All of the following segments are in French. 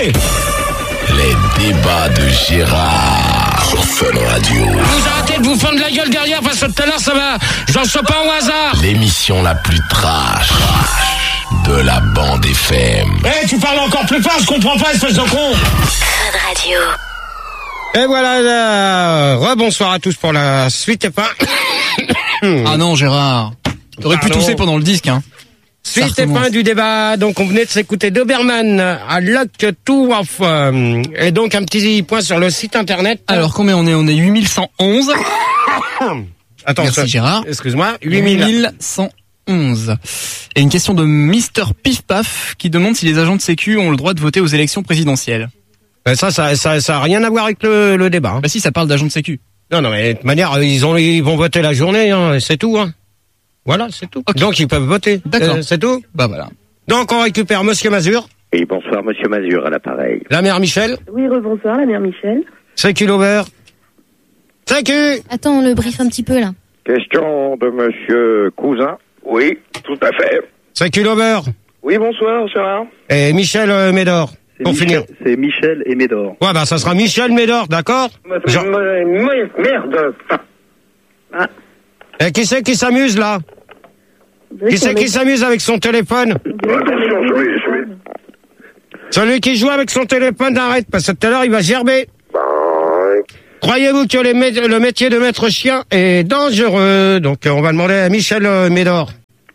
Les débats de Gérard sur Fun Radio. Vous arrêtez de vous fendre la gueule derrière parce que tout à l'heure ça va. J'en sais pas au hasard. L'émission la plus trash de la bande FM. Tu parles encore plus fort, je comprends pas, espèce de con. Fun Radio. Et voilà, rebonsoir à tous pour la suite et pas. Ah non, Gérard. T'aurais pu tousser pendant le disque, hein. Suite et fin du débat. Donc, on venait de s'écouter Doberman à Lock to Off. Et donc, un petit point sur le site internet. Alors, combien on est? On est 8111. Attends, merci Gérard. Excuse-moi. 8111. Et une question de Mister Pif Paf qui demande si les agents de sécu ont le droit de voter aux élections présidentielles. Ça a rien à voir avec le débat. Bah si, ça parle d'agents de sécu. Non, mais de toute manière, ils vont voter la journée, hein, c'est tout, hein. Voilà, c'est tout. Okay. Donc, ils peuvent voter. D'accord. C'est tout? Bah voilà. Donc, on récupère Monsieur Mazur. Oui, bonsoir, Monsieur Mazur, à l'appareil. La mère Michel. Oui, rebonsoir, la mère Michel. Sécu Lover. Sécu. Attends, on le briefe un petit peu, là. Question de Monsieur Cousin. Oui, tout à fait. Sécu Lover. Oui, bonsoir, Gérard. Et Michel Médor. Pour finir. C'est Michel et Médor. Ouais, bah, ça sera Michel Médor, d'accord? Merde. Ah. Et qui c'est qui s'amuse, là? Qui c'est qui s'amuse avec son téléphone? Celui qui joue avec son téléphone, arrête, parce que tout à l'heure, il va gerber. Croyez-vous que le métier de maître chien est dangereux? Donc, on va demander à Michel Médor.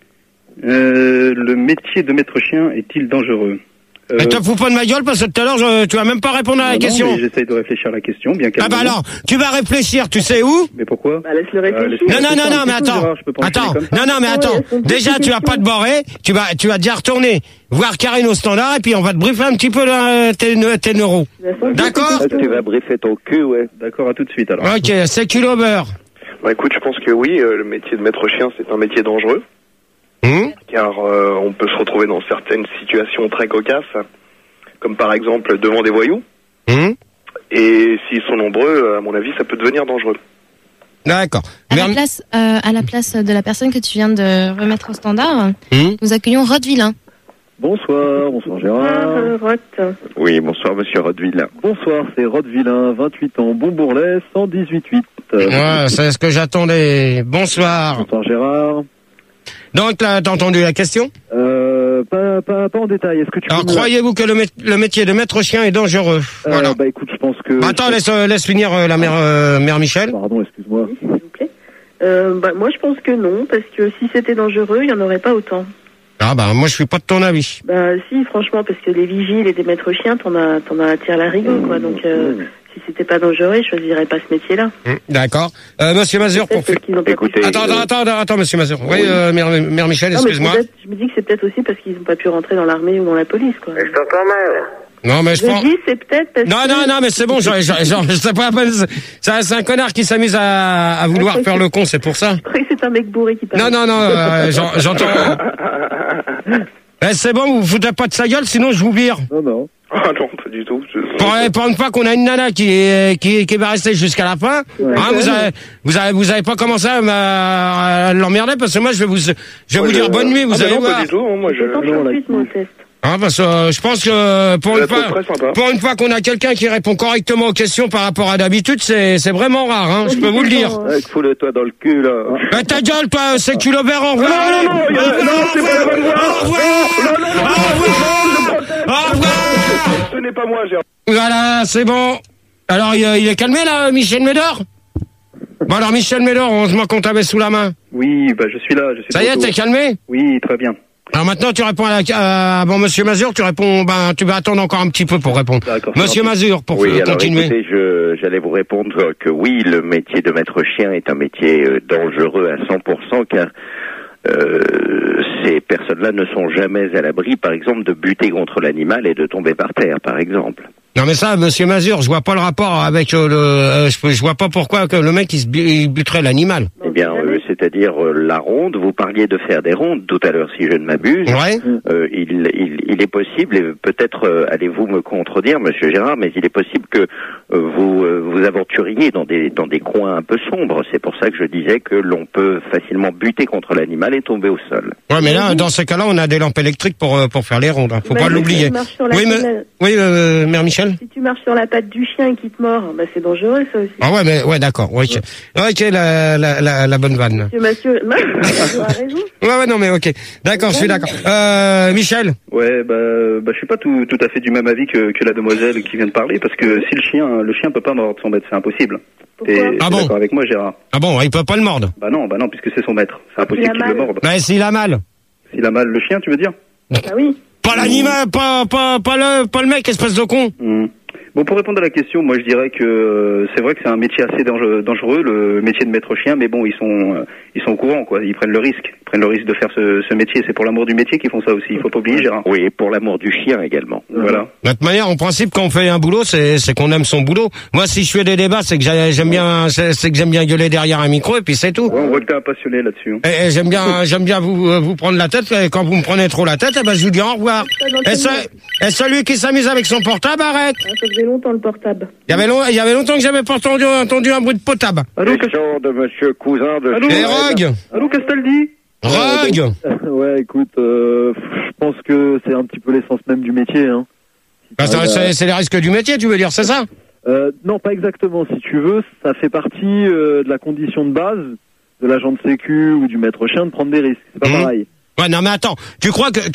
Le métier de maître chien est-il dangereux? Mais te fous pas de ma gueule, parce que tout à l'heure, tu vas même pas répondre à la question. Non, j'essaye de réfléchir à la question, bien calmement. Ah bah alors, tu vas réfléchir, tu sais où? Mais pourquoi? Bah, laisse-le réfléchir. Non, mais attends. Déjà, tu vas pas te barrer, tu vas déjà retourner voir Karine au standard, et puis on va te briefer un petit peu tes neuros. D'accord? Tu vas briefer ton cul, ouais. D'accord, à tout de suite, alors. Ok, c'est Culover. Bah écoute, je pense que oui, le métier de maître chien, c'est un métier dangereux. Car on peut se retrouver dans certaines situations très cocasses, comme par exemple devant des voyous. Et s'ils sont nombreux, à mon avis, ça peut devenir dangereux. D'accord. À la place de la personne que tu viens de remettre au standard, nous accueillons Rod Villain. Bonsoir Gérard. Oui, bonsoir Monsieur Rodvillain. Bonsoir, c'est Rod Villain, 28 ans, Bonbourlet, 118.8. Ouais, c'est ce que j'attendais. Bonsoir. Bonsoir Gérard. Donc là, t'as entendu la question? Pas en détail. Est-ce que tu Alors, croyez-vous que le métier de maître chien est dangereux? Voilà. Bah écoute, je pense que... Attends, laisse finir la mère Michel. Pardon, excuse-moi. S'il vous plaît. Moi, je pense que non, parce que si c'était dangereux, il n'y en aurait pas autant. Ah bah, moi, je suis pas de ton avis. Bah si, franchement, parce que les vigiles et des maîtres chiens, t'en as à tirer la rigo, quoi. Donc, si c'était pas dangereux, je choisirais pas ce métier-là. D'accord. Monsieur Mazur, pour... Écoutez... Attends, Monsieur Mazur. Oui, mère Michel, excuse-moi. Je me dis que c'est peut-être aussi parce qu'ils n'ont pas pu rentrer dans l'armée ou dans la police, quoi. Je t'entends mal. Non, mais je pense... dis, c'est peut-être parce Non, mais c'est bon, je sais pas, c'est un connard qui s'amuse à vouloir faire le con, c'est pour ça. Je croyais que c'est un mec bourré qui parle. Non, j'entends... c'est bon, vous vous foutez pas de sa gueule, sinon je vous vire. Non. Ah non, pas du tout. Pour une fois qu'on a une nana qui va rester jusqu'à la fin, vous avez pas commencé à l'emmerder, parce que moi je vais vous dire bonne nuit, vous allez voir. Pas du tout, moi Parce que je pense que pour une fois qu'on a quelqu'un qui répond correctement aux questions par rapport à d'habitude, c'est vraiment rare, hein, je peux vous le dire. Fous-le-toi dans le cul, là. Bah ta gueule, toi, c'est que tu le verras, au revoir. Au revoir. Ce n'est pas moi, Gérard. Voilà, c'est bon. Alors, il est calmé, là, Michel Médor? Bon, alors, Michel Médor, heureusement qu'on t'avait sous la main. Oui, bah je suis là. Ça y est, t'es calmé? Oui, très bien. Alors maintenant, tu réponds Monsieur Mazur, tu vas attendre encore un petit peu pour répondre. Monsieur Mazur, pour continuer. Alors écoutez, j'allais vous répondre que oui, le métier de maître chien est un métier dangereux à 100%, car ces personnes-là ne sont jamais à l'abri, par exemple, de buter contre l'animal et de tomber par terre, par exemple. Non mais ça, Monsieur Mazur, je vois pas le rapport avec je vois pas pourquoi que le mec il buterait l'animal. Eh bien, c'est c'est-à-dire la ronde. Vous parliez de faire des rondes tout à l'heure, si je ne m'abuse. Ouais. Il est possible, et peut-être allez-vous me contredire, Monsieur Gérard, mais il est possible que vous aventuriez dans des coins un peu sombres. C'est pour ça que je disais que l'on peut facilement buter contre l'animal et tomber au sol. Ouais, mais là, dans ces cas-là, on a des lampes électriques pour faire les rondes. Faut pas l'oublier. Mère Michel. Si tu marches sur la patte du chien et qu'il te mord, c'est dangereux, ça aussi. Ah ouais, d'accord. Ouais. Ok, la bonne vanne. Monsieur tu as raison. Ouais, non, mais ok. D'accord, je suis d'accord. Michel. Ouais, je suis pas tout à fait du même avis que la demoiselle qui vient de parler, parce que si le chien peut pas mordre son maître, c'est impossible. T'es d'accord avec moi, Gérard? Ah bon, il peut pas le mordre? Bah non, puisque c'est son maître. C'est impossible qu'il le morde. Mais s'il a mal. S'il a mal, le chien, tu veux dire? Bah oui. Pas l'animal, pas le mec, espèce de con. Bon, pour répondre à la question, moi je dirais que c'est vrai que c'est un métier assez dangereux, le métier de maître chien, mais bon, ils sont au courant, quoi. Ils prennent le risque de faire ce métier. C'est pour l'amour du métier qu'ils font ça aussi. Il faut pas oublier, Gérard. Oui, et pour l'amour du chien également. Voilà. De toute manière, en principe, quand on fait un boulot, c'est qu'on aime son boulot. Moi, si je fais des débats, c'est que j'aime bien gueuler derrière un micro, et puis c'est tout. Ouais, on voit que t'es un passionné là-dessus. Et j'aime bien vous prendre la tête, et quand vous me prenez trop la tête, je vous dis au revoir. Et celui qui s'amuse avec son portable, arrête. Ça faisait longtemps le portable. Il y avait longtemps que j'avais pas entendu un bruit de potable. Allô, question de Monsieur Cousin de... Et Rogue. Allô, Castaldi. Rogue. Ouais, écoute, je pense que c'est un petit peu l'essence même du métier. Hein. C'est les risques du métier, tu veux dire, c'est ça? Non, pas exactement. Si tu veux, ça fait partie de la condition de base de l'agent de sécu ou du maître chien de prendre des risques. C'est pas pareil. Ouais, non, mais attends. Tu crois que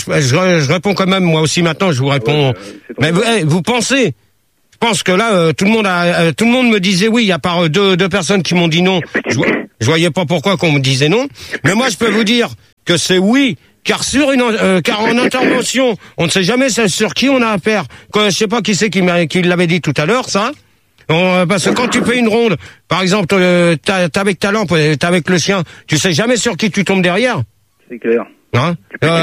je réponds quand même moi aussi maintenant. Je vous réponds. Mais vous pensez? Je pense que là, tout le monde me disait oui, à part deux personnes qui m'ont dit non. Je voyais pas pourquoi qu'on me disait non. Mais moi, je peux vous dire que c'est oui. Car car en intervention, on ne sait jamais sur qui on a affaire. Je sais pas qui c'est qui l'avait dit tout à l'heure, ça. Parce que quand tu fais une ronde, par exemple, t'es avec ta lampe, t'es avec le chien, tu sais jamais sur qui tu tombes derrière. C'est clair. Hein?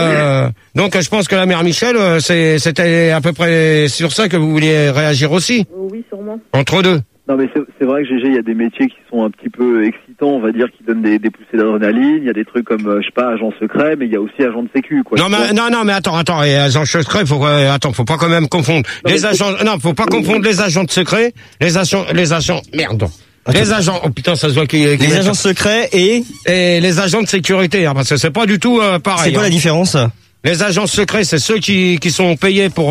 Donc je pense que la mère Michel, c'était à peu près sur ça que vous vouliez réagir aussi. Oui, sûrement. Entre deux. Non, mais c'est vrai que GG, il y a des métiers qui sont un petit peu excitants, on va dire, qui donnent des poussées d'adrénaline. Il y a des trucs comme, je sais pas, agent secret, mais il y a aussi agent de sécu, quoi. Non, mais attends, et agent secret, faut pas quand même confondre. Faut pas confondre les agents de secret, les agents, merde. Les agents, oh putain, ça se voit les agents secrets et les agents de sécurité, hein, parce que c'est pas du tout pareil. C'est quoi la différence? Les agents secrets, c'est ceux qui sont payés pour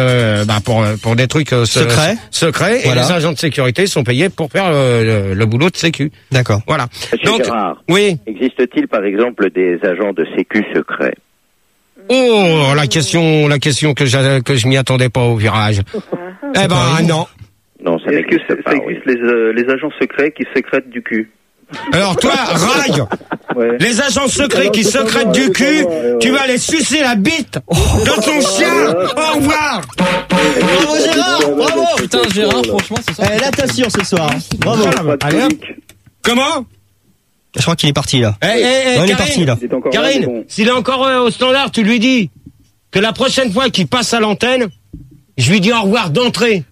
des trucs secrets, voilà. Et les agents de sécurité sont payés pour faire le boulot de sécu. D'accord. Voilà. Monsieur Gérard, oui. Existe-t-il par exemple des agents de sécu secrets? Oh, la question que je m'y attendais pas au virage. Eh ben non. Non, ça n'existe pas. Ça existe les agents secrets qui sécrètent du cul. Alors toi, Rague, les agents secrets qui sécrètent du cul, tu vas aller sucer la bite de ton chien. Au revoir. Bravo Gérard, bravo. Putain Gérard, franchement, c'est ça. Là t'assures ce soir. Bravo. Allez hop. Comment? Je crois qu'il est parti là. Il est parti là. Karine, s'il est encore au standard, tu lui dis que la prochaine fois qu'il passe à l'antenne, je lui dis au revoir d'entrée.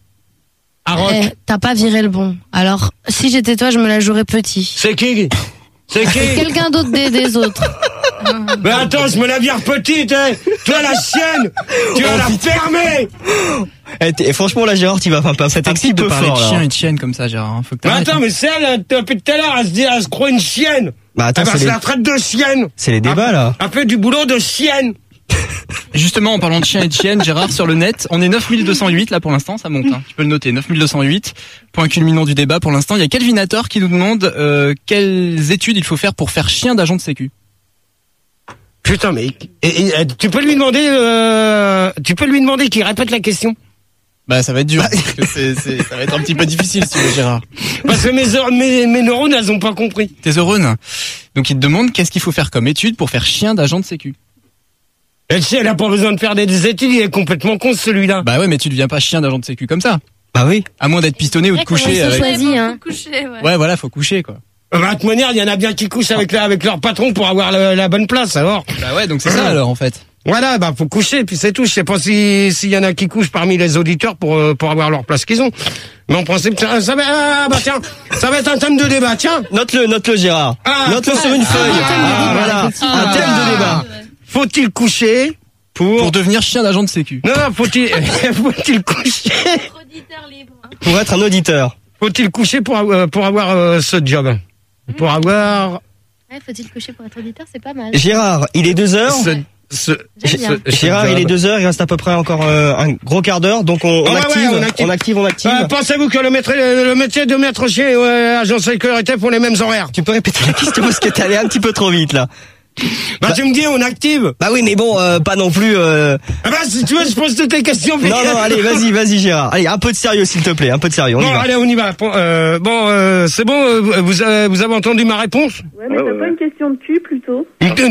T'as pas viré le bon. Alors, si j'étais toi, je me la jouerais petit. C'est qui? Quelqu'un d'autre des autres. Mais attends, je me la vire petite, hein. Toi, la chienne, tu vas la fermer. Et franchement, là, Gérard, tu vas pas C'est un petit peu fort, de chien et de chienne comme ça, Gérard. Faut que mais attends, mais c'est elle, depuis tout à l'heure, elle se croit une chienne. Bah attends, c'est la traite de chienne. C'est les débats, là. Elle fait du boulot de chienne. Justement, en parlant de chien et de chienne, Gérard, sur le net, on est 9208 là pour l'instant, ça monte, hein. Tu peux le noter, 9208. Point culminant du débat pour l'instant. Il y a Calvinator qui nous demande quelles études il faut faire pour faire chien d'agent de sécu. Putain, mais tu peux lui demander qu'il répète la question. Bah ça va être dur, parce que ça va être un petit peu difficile si tu veux, Gérard. Parce que mes neurones, elles ont pas compris. Tes neurones. Donc il te demande qu'est-ce qu'il faut faire comme étude pour faire chien d'agent de sécu. Et si elle a pas besoin de faire des études, il est complètement con celui-là. Bah ouais, mais tu deviens pas chien d'agent de sécu comme ça. Bah oui. À moins d'être pistonné ou de coucher avec... Ouais, voilà, faut coucher quoi. De toute manière, il y en a bien qui couchent avec leur patron pour avoir la bonne place, alors. Bah ouais, donc c'est ça alors en fait. Voilà, bah faut coucher, puis c'est tout. Je sais pas s'il y en a qui couchent parmi les auditeurs pour avoir leur place qu'ils ont. Mais en principe, ça va être un thème de débat. Tiens, note-le Gérard. Note-le sur une feuille. Voilà, un thème de débat. Faut-il coucher pour devenir chien d'agent de sécu? Non, faut-il coucher pour être un auditeur? Faut-il coucher pour avoir ce job? Pour avoir... Ouais, faut-il coucher pour être auditeur, c'est pas mal. Gérard, il est 2h. Gérard, il est 2h, il reste à peu près encore un gros quart d'heure, donc on active. Pensez-vous que le métier de maître chien et agent de sécurité font les mêmes horaires? Tu peux répéter la question parce que t'es allé un petit peu trop vite là. Bah tu me dis on active. Bah oui mais bon pas non plus si tu veux je pose toutes tes questions. Non allez vas-y Gérard. Allez un peu de sérieux s'il te plaît, un peu de sérieux. Allez on y va. C'est bon vous avez entendu ma réponse? Ouais mais t'as pas une question de cul plutôt?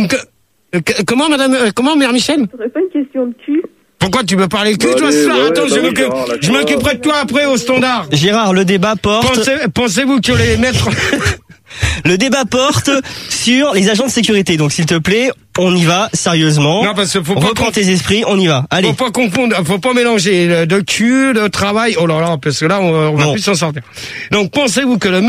Comment mère Michel? T'aurais pas une question de cul? Pourquoi tu veux parler cul toi ce soir? Attends je m'occuperai de toi après au standard. Gérard le débat porte. Pensez-vous que les maîtres Le débat porte sur les agents de sécurité. Donc, s'il te plaît, on y va sérieusement. Non, parce que reprends tes esprits, on y va. Allez. Faut pas confondre, faut pas mélanger de cul, de travail. Oh là là, parce que là, on va plus s'en sortir. Donc, pensez-vous que le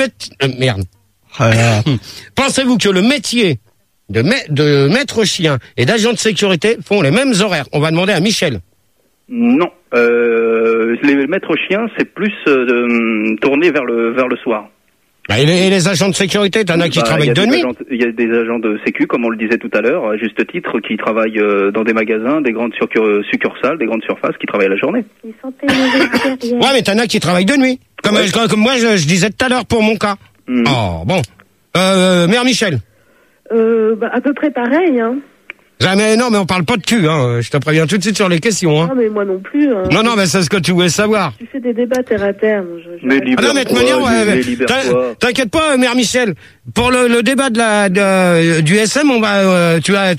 pensez-vous que le métier de maître chien et d'agent de sécurité font les mêmes horaires? On va demander à Michel. Non. Les maîtres chiens, c'est plus tourné vers le soir. Et les agents de sécurité, t'en as qui travaillent de nuit? Il y a des agents de sécu, comme on le disait tout à l'heure, à juste titre, qui travaillent dans des magasins, des grandes succursales, des grandes surfaces, qui travaillent la journée. Ouais, mais t'en as qui travaillent de nuit. Comme moi, je disais tout à l'heure pour mon cas. Oh, bon. Mère Michel. À peu près pareil, hein. Non, mais on parle pas de cul, hein. Je te préviens tout de suite sur les questions, hein. Non, mais moi non plus. Hein. Non, mais c'est ce que tu voulais savoir. Tu fais des débats terre à terre. Mais de toute manière, t'inquiète pas, mère Michel. Pour le débat du SM, tu